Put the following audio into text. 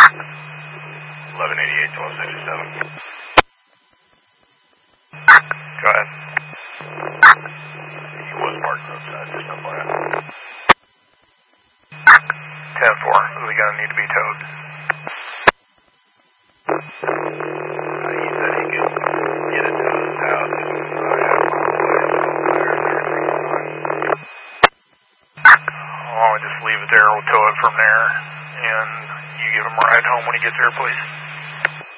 1188, 1267. Go ahead. He was parked outside, just FYI. 10-4, is he going to need to be towed? He said he could get it to his house and I have my place, tires and everything's fine. Why don't we just leave it there, we'll tow it from there, and you give him a ride home when he gets there, please.